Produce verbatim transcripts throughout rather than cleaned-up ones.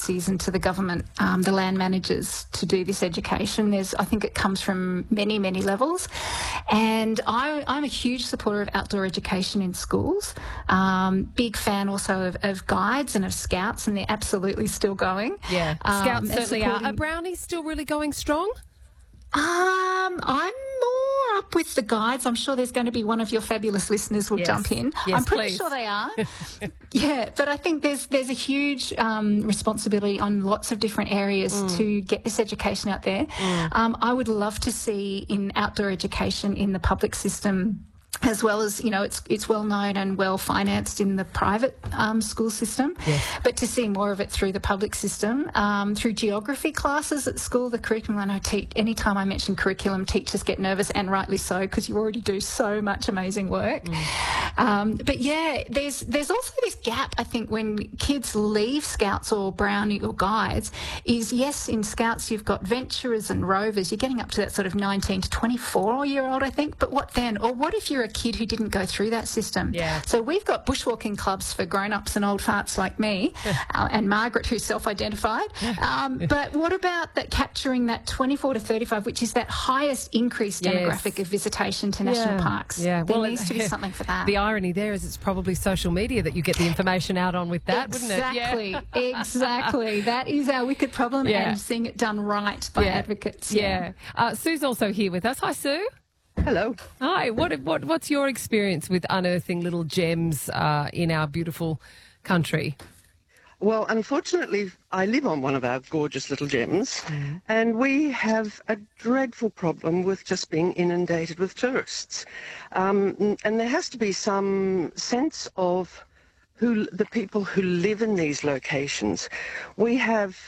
agencies and to the government, um, the land managers, to do this education. There's, I think it comes from many, many levels. And I, I'm a huge supporter of outdoor education in schools. Um, big fan also of, of guides and of scouts, and they're absolutely still going. Yeah, Um, Scouts and certainly are. supporting- Are brownies still really going strong? Um, I'm more up with the guides. I'm sure there's going to be one of your fabulous listeners will Yes. jump in. Yes, I'm pretty please. sure they are. Yeah, but I think there's there's a huge um, responsibility on lots of different areas Mm. to get this education out there. Mm. Um, I would love to see in outdoor education in the public system, as well as, you know, it's it's well known and well financed in the private um, school system, Yes. but to see more of it through the public system, um, through geography classes at school, the curriculum. I know te- anytime I mention curriculum, teachers get nervous, and rightly so, because you already do so much amazing work. Mm. Um, but yeah, there's there's also this gap, I think, when kids leave Scouts or Brownie or Guides, is yes, in Scouts you've got venturers and rovers, you're getting up to that sort of nineteen to twenty-four year old, I think, but what then? Or what if you're a kid who didn't go through that system? Yeah. So we've got bushwalking clubs for grown-ups and old farts like me, uh, and Margaret, who's self-identified. Um, but what about that capturing that twenty-four to thirty-five, which is that highest increased Yes. demographic of visitation to national Yeah. parks? Yeah. There Well, needs to be something for that. The irony there is it's probably social media that you get the information out on with that, wouldn't it? Exactly, exactly. That is our wicked problem, Yeah. and seeing it done right by Yeah. advocates. Yeah. Uh, Sue's also here with us. Hi, Sue. Hello. Hi. What what what's your experience with unearthing little gems uh, in our beautiful country? Well, unfortunately, I live on one of our gorgeous little gems, and we have a dreadful problem with just being inundated with tourists. Um, and there has to be some sense of who the people who live in these locations. We have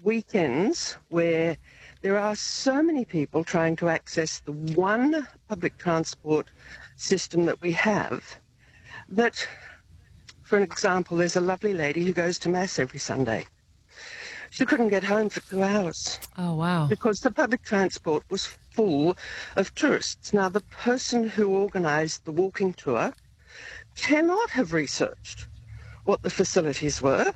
weekends where there are so many people trying to access the one public transport system that we have that, for an example, there's a lovely lady who goes to Mass every Sunday. She couldn't get home for two hours Oh, wow. because the public transport was full of tourists. Now, the person who organised the walking tour cannot have researched what the facilities were,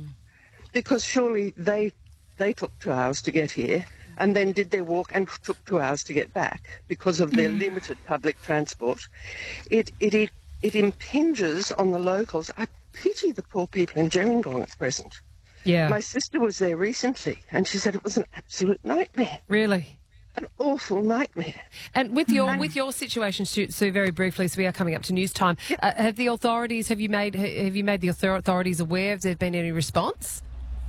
because surely they they took two hours to get here and then did their walk and took two hours to get back because of their limited public transport. It it it, it impinges on the locals. I pity the poor people in Gerringong at present. Yeah. My sister was there recently and she said it was an absolute nightmare, Really? an awful nightmare. And with your with your situation, Sue, Sue, very briefly, so we are coming up to news time. Uh, have the authorities have you made have you made the author- authorities aware? Have there been any response?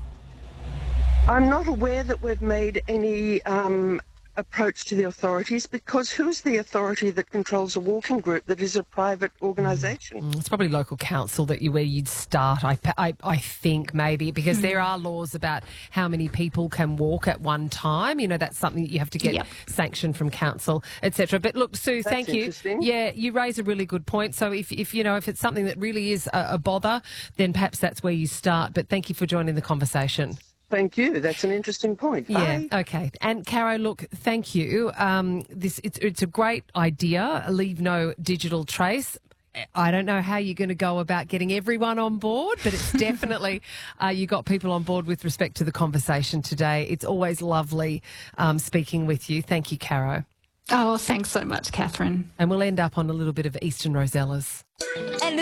I'm not aware that we've made any um, approach to the authorities, because who's the authority that controls a walking group that is a private organisation? It's probably local council that you where you'd start. I I, I think maybe because there are laws about how many people can walk at one time. You know, that's something that you have to get Yep. sanctioned from council, et cetera. But look, Sue, That's thank you. interesting. Yeah, you raise a really good point. So if if you know if it's something that really is a, a bother, then perhaps that's where you start. But thank you for joining the conversation. Thank you. That's an interesting point. Yeah. Bye. Okay. And Caro, look, thank you. Um, this it's it's a great idea. Leave no digital trace. I don't know how you're going to go about getting everyone on board, but it's definitely uh, you got people on board with respect to the conversation today. It's always lovely um, speaking with you. Thank you, Caro. Oh, thanks so much, Catherine. And we'll end up on a little bit of Eastern Rosellas. And